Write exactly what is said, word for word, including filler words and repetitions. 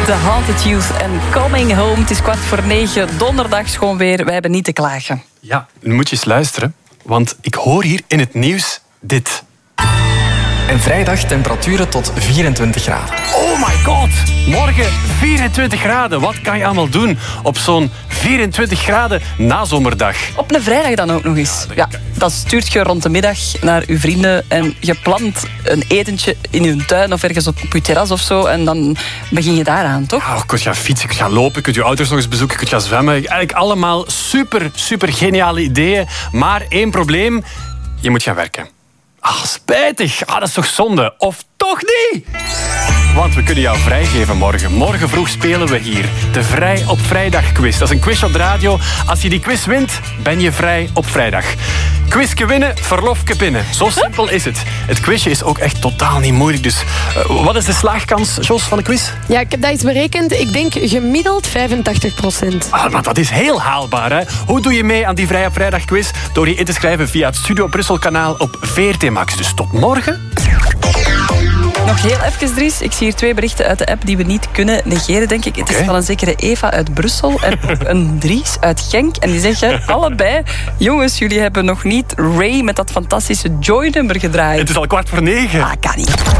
The Haunted Youth en Coming Home. Het is kwart voor negen, donderdags gewoon weer. Wij hebben niet te klagen. Ja, nu moet je eens luisteren, want ik hoor hier in het nieuws dit. En vrijdag temperaturen tot vierentwintig graden. Oh my god, morgen vierentwintig graden. Wat kan je allemaal doen op zo'n vierentwintig graden nazomerdag? Op een vrijdag dan ook nog eens. Ja, dan stuurt je rond de middag naar je vrienden en je plant een etentje in je tuin of ergens op je terras of zo en dan begin je daaraan, toch? Oh, je kunt gaan fietsen, je kunt gaan lopen, je kunt je ouders nog eens bezoeken, je kunt gaan zwemmen. Eigenlijk allemaal super, super geniale ideeën. Maar één probleem, je moet gaan werken. Ah, spijtig. Ah, dat is toch zonde? Of toch niet? Want we kunnen jou vrijgeven morgen. Morgen vroeg spelen we hier de Vrij op Vrijdag quiz. Dat is een quiz op de radio. Als je die quiz wint, ben je vrij op vrijdag. Quizje winnen, verlofje binnen. Zo simpel is het. Het quizje is ook echt totaal niet moeilijk. Dus uh, wat is de slaagkans, Jos, van de quiz? Ja, ik heb dat eens berekend. Ik denk gemiddeld vijfentachtig procent. Ah, maar dat is heel haalbaar, hè? Hoe doe je mee aan die Vrij op Vrijdag quiz? Door je in te schrijven via het Studio Brussel kanaal op V R T Max. Dus tot morgen. Nog heel even, Dries. Ik zie hier twee berichten uit de app die we niet kunnen negeren, denk ik. Het Okay. is van een zekere Eva uit Brussel en ook een Dries uit Genk. En die zeggen allebei, jongens, jullie hebben nog niet Ray met dat fantastische Joy-nummer gedraaid. Het is al kwart voor negen. Ah, kan niet.